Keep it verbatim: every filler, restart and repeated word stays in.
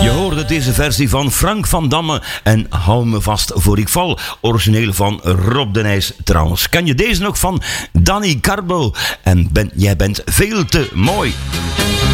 Je hoorde deze versie van Frank van Damme en Hou me vast voor ik val. Origineel van Rob de Nijs trouwens. Ken je deze nog van Danny Carbo? En ben, jij bent veel te mooi.